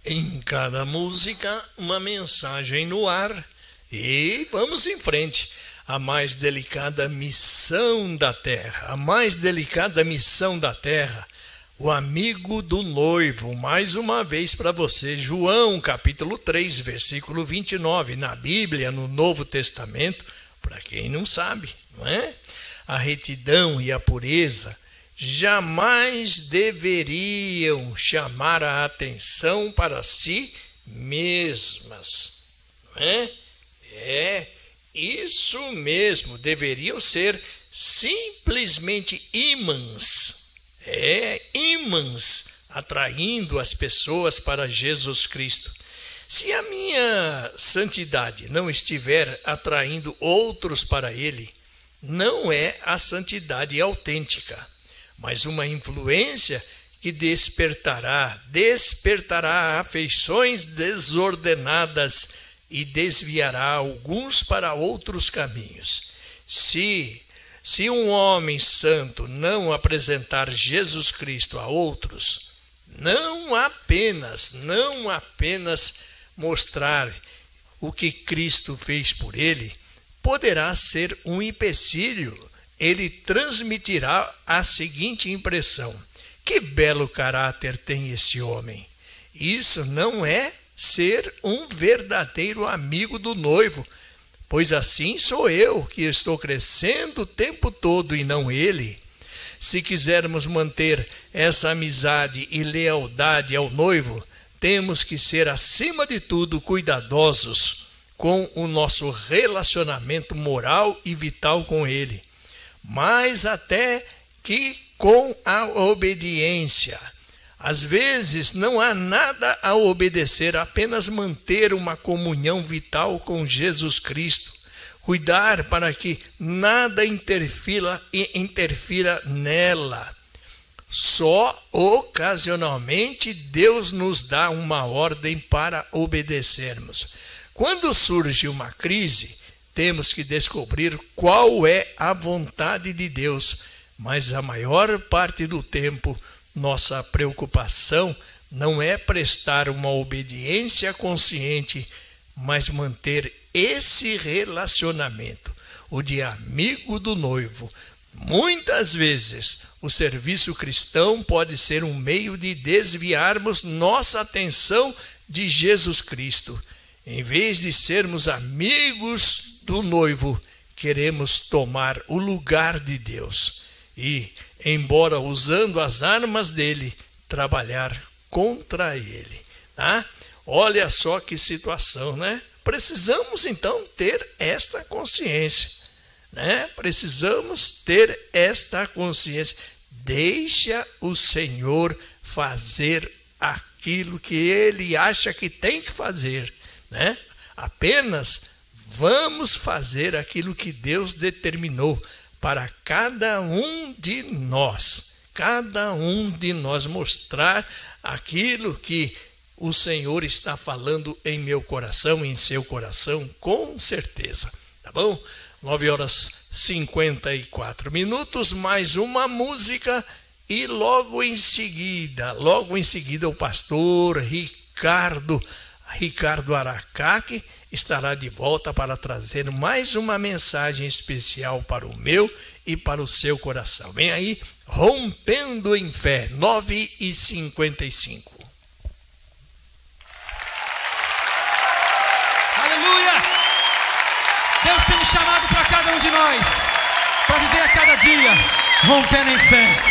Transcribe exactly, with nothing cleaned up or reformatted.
Em cada música, uma mensagem no ar. E vamos em frente. A mais delicada missão da terra. A mais delicada missão da terra. O amigo do noivo. Mais uma vez para você. João, capítulo três, versículo vinte e nove. Na Bíblia, no Novo Testamento. Para quem não sabe, não é? A retidão e a pureza jamais deveriam chamar a atenção para si mesmas. Não é? É, isso mesmo, deveriam ser simplesmente ímãs. É, ímãs, atraindo as pessoas para Jesus Cristo. Se a minha santidade não estiver atraindo outros para Ele, não é a santidade autêntica, mas uma influência que despertará, despertará afeições desordenadas e desviará alguns para outros caminhos. Se, se um homem santo não apresentar Jesus Cristo a outros, não apenas, não apenas mostrar o que Cristo fez por ele, poderá ser um empecilho. Ele transmitirá a seguinte impressão: que belo caráter tem esse homem. Isso não é ser um verdadeiro amigo do noivo, pois assim sou eu que estou crescendo o tempo todo e não ele. Se quisermos manter essa amizade e lealdade ao noivo, temos que ser, acima de tudo, cuidadosos com o nosso relacionamento moral e vital com ele, mais até que com a obediência. Às vezes não há nada a obedecer, apenas manter uma comunhão vital com Jesus Cristo, cuidar para que nada interfira, interfira nela. Só ocasionalmente Deus nos dá uma ordem para obedecermos. Quando surge uma crise, temos que descobrir qual é a vontade de Deus, mas a maior parte do tempo, nossa preocupação não é prestar uma obediência consciente, mas manter esse relacionamento, o de amigo do noivo. Muitas vezes, o serviço cristão pode ser um meio de desviarmos nossa atenção de Jesus Cristo. Em vez de sermos amigos do noivo, queremos tomar o lugar de Deus e, embora usando as armas dele, trabalhar contra ele. Tá? Olha só que situação, né? Precisamos então ter esta consciência, né? Precisamos ter esta consciência. Deixa o Senhor fazer aquilo que ele acha que tem que fazer, né? Apenas vamos fazer aquilo que Deus determinou para cada um de nós, cada um de nós mostrar aquilo que o Senhor está falando em meu coração, em seu coração, com certeza, tá bom? nove horas e cinquenta e quatro minutos, mais uma música e logo em seguida, logo em seguida o pastor Ricardo, Ricardo Aracaque estará de volta para trazer mais uma mensagem especial para o meu e para o seu coração. Vem aí, Rompendo em Fé, nove e cinquenta e cinco. Aleluia! Deus tem um chamado para cada um de nós, para viver a cada dia, rompendo em fé.